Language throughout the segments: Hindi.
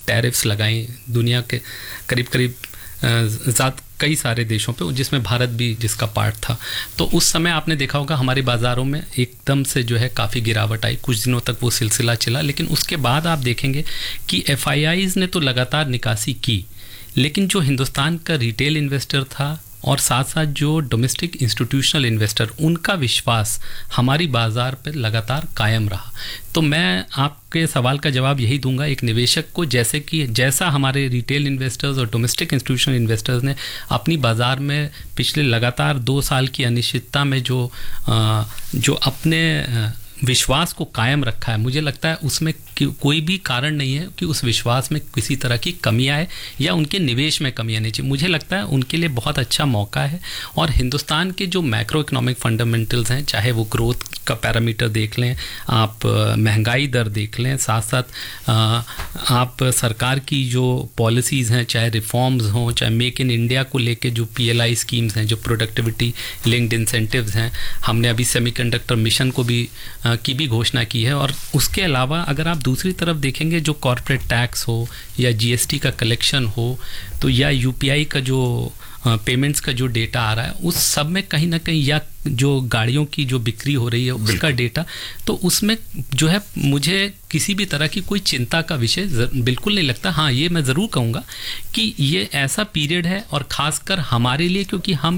टैरिफ्स लगाई दुनिया के करीब कई सारे देशों पे, जिसमें भारत भी जिसका पार्ट था। तो उस समय आपने देखा होगा हमारे बाज़ारों में एकदम से जो है काफ़ी गिरावट आई, कुछ दिनों तक वो सिलसिला चला, लेकिन उसके बाद आप देखेंगे कि FIIs ने तो लगातार निकासी की, लेकिन जो हिंदुस्तान का रिटेल इन्वेस्टर था और साथ साथ जो डोमेस्टिक इंस्टीट्यूशनल इन्वेस्टर, उनका विश्वास हमारी बाज़ार पर लगातार कायम रहा। तो मैं आपके सवाल का जवाब यही दूंगा, एक निवेशक को जैसा हमारे रिटेल इन्वेस्टर्स और डोमेस्टिक इंस्टीट्यूशनल इन्वेस्टर्स ने अपनी बाज़ार में पिछले लगातार 2 साल की अनिश्चितता में जो अपने विश्वास को कायम रखा है, मुझे लगता है उसमें कोई भी कारण नहीं है कि उस विश्वास में किसी तरह की कमी आए या उनके निवेश में कमी आनी चाहिए। मुझे लगता है उनके लिए बहुत अच्छा मौका है। और हिंदुस्तान के जो मैक्रो इकोनॉमिक फंडामेंटल्स हैं, चाहे वो ग्रोथ का पैरामीटर देख लें, आप महंगाई दर देख लें, साथ साथ आप सरकार की जो पॉलिसीज़ हैं, चाहे रिफॉर्म्स हों, चाहे मेक इन इंडिया को लेके जो PLI स्कीम्स हैं, जो प्रोडक्टिविटी लिंक्ड इंसेंटिव्स हैं, हमने अभी सेमीकंडक्टर मिशन को भी की भी घोषणा की है। और उसके अलावा अगर आप दूसरी तरफ देखेंगे, जो कॉर्पोरेट टैक्स हो या GST का कलेक्शन हो, तो या UPI का जो पेमेंट्स का जो डेटा आ रहा है, उस सब में कहीं ना कहीं, या जो गाड़ियों की जो बिक्री हो रही है उसका डेटा, तो उसमें जो है मुझे किसी भी तरह की कोई चिंता का विषय बिल्कुल नहीं लगता। हाँ, ये मैं ज़रूर कहूँगा कि ये ऐसा पीरियड है, और ख़ासकर हमारे लिए, क्योंकि हम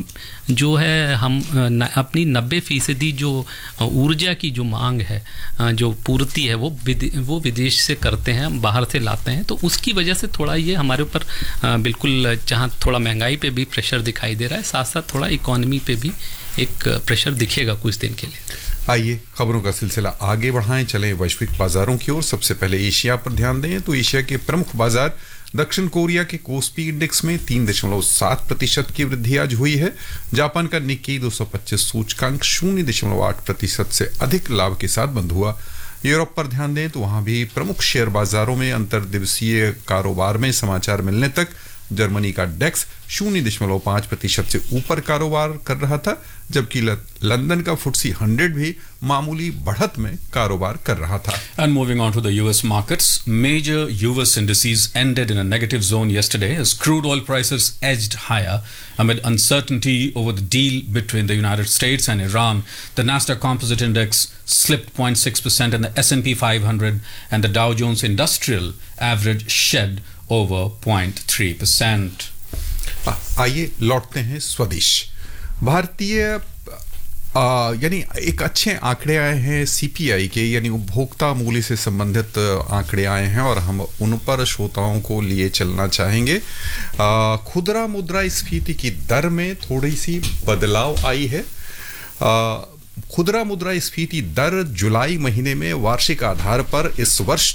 अपनी 90% जो ऊर्जा की जो मांग है, जो पूर्ति है, वो विदेश से करते हैं, हम बाहर से लाते हैं। तो उसकी वजह से थोड़ा ये हमारे ऊपर बिल्कुल, जहाँ थोड़ा महंगाई पे भी प्रेशर दिखाई दे रहा है, साथ साथ थोड़ा इकोनॉमी पे भी एक प्रेशर दिखेगा कुछ दिन के लिए। आइए खबरों का सिलसिला आगे बढ़ाएं, चलें वैश्विक बाजारों की ओर। सबसे पहले एशिया पर ध्यान दें तो एशिया के प्रमुख बाजार दक्षिण कोरिया के कोस्पी इंडेक्स में 3.7% की वृद्धि आज हुई है। जापान का निक्की 225 सूचकांक 0.8% से अधिक लाभ के साथ बंद हुआ। यूरोप पर ध्यान दें तो वहां भी प्रमुख शेयर बाजारों में अंतर्दिवसीय कारोबार में समाचार मिलने तक जर्मनी का डेक्स 0.5% से ऊपर कारोबार कर रहा था, जबकि लंदन का FTSE 100 भी मामूली बढ़त में कारोबार कर रहा था। And moving on to the US markets, major US indices ended in a negative zone yesterday as crude oil prices edged higher amid uncertainty over the deal between the United States and Iran. The Nasdaq Composite Index slipped 0.6% and the S&P 500 and the Dow Jones Industrial Average shed over 0.3%. आइए लौटते हैं स्वदेश। भारतीय यानी एक अच्छे आंकड़े आए हैं CPI के, यानी उपभोक्ता मूल्य से संबंधित आंकड़े आए हैं और हम उन पर श्रोताओं को लिए चलना चाहेंगे। खुदरा मुद्रास्फीति की दर में थोड़ी सी बदलाव आई है। खुदरा मुद्रास्फीति दर जुलाई महीने में वार्षिक आधार पर इस वर्ष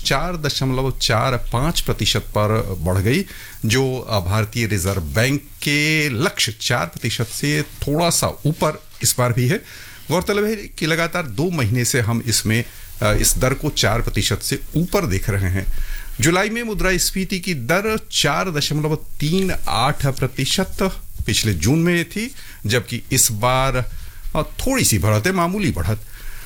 4.45% पर बढ़ गई, जो भारतीय रिजर्व बैंक के लक्ष्य 4% से थोड़ा सा ऊपर इस बार भी है। गौरतलब है कि लगातार 2 महीने से हम इसमें इस दर को 4% से ऊपर देख रहे हैं। जुलाई में मुद्रास्फीति की दर 4.38% पिछले जून में थी, जबकि इस बार थोड़ी सी बढ़त है, मामूली बढ़त।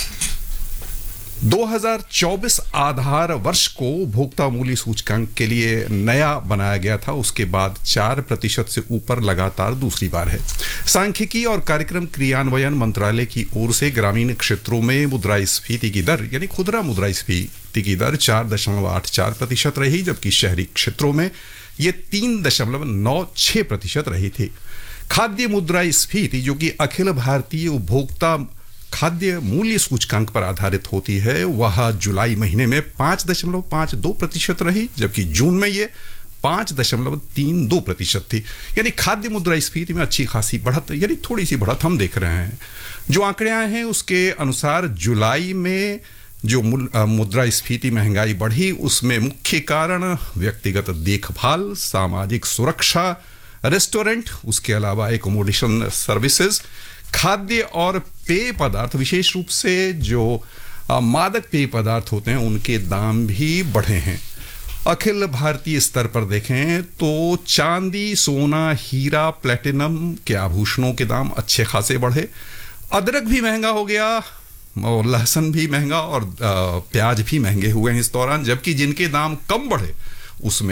2024 आधार वर्ष को उपभोक्ता मूल्य सूचकांक के लिए नया बनाया गया था, उसके बाद 4% से ऊपर लगातार दूसरी बार है। सांख्यिकी और कार्यक्रम क्रियान्वयन मंत्रालय की ओर से ग्रामीण क्षेत्रों में मुद्रास्फीति की दर यानी खुदरा मुद्रास्फीति की दर 4.84% रही, जबकि शहरी क्षेत्रों में ये 3.96% रही थी। खाद्य मुद्रास्फीति, जो कि अखिल भारतीय उपभोक्ता खाद्य मूल्य सूचकांक पर आधारित होती है, वह जुलाई महीने में 5.52% रही, जबकि जून में ये 5.32% थी। यानी खाद्य मुद्रास्फीति में अच्छी खासी बढ़त, यानी थोड़ी सी बढ़त हम देख रहे हैं। जो आंकड़े आए हैं उसके अनुसार जुलाई में जो मुद्रास्फीति महंगाई बढ़ी, उसमें मुख्य कारण व्यक्तिगत देखभाल, सामाजिक सुरक्षा, रेस्टोरेंट, उसके अलावा एकोमोडेशन सर्विसेज, खाद्य और पेय पदार्थ, विशेष रूप से जो मादक पेय पदार्थ होते हैं उनके दाम भी बढ़े हैं। अखिल भारतीय स्तर पर देखें तो चांदी, सोना, हीरा, प्लेटिनम के आभूषणों के दाम अच्छे खासे बढ़े। अदरक भी महंगा हो गया और लहसुन भी महंगा और प्याज भी महंगे हुए हैं इस दौरान, जबकि जिनके दाम कम बढ़े उसमें